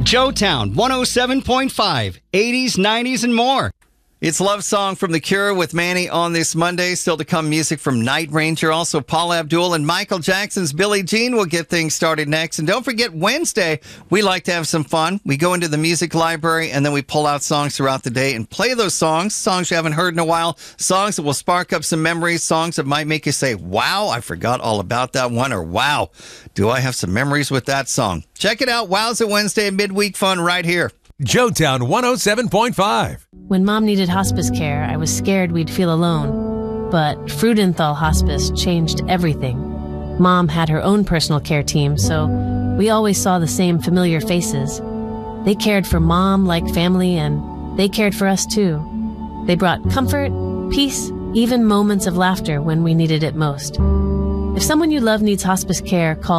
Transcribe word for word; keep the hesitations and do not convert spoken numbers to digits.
Joetown one oh seven point five, eighties, nineties, and more. It's Love Song from The Cure with Manny on this Monday. Still to come, music from Night Ranger. Also, Paula Abdul and Michael Jackson's Billie Jean will get things started next. And don't forget, Wednesday, we like to have some fun. We go into the music library, and then we pull out songs throughout the day and play those songs, songs you haven't heard in a while, songs that will spark up some memories, songs that might make you say, wow, I forgot all about that one, or wow, do I have some memories with that song? Check it out. Wowza Wednesday, midweek fun right here. Joetown one oh seven point five. When Mom needed hospice care, I was scared we'd feel alone. But Freudenthal Hospice changed everything. Mom had her own personal care team, so we always saw the same familiar faces. They cared for Mom like family, and they cared for us too. They brought comfort, peace, even moments of laughter when we needed it most. If someone you love needs hospice care, call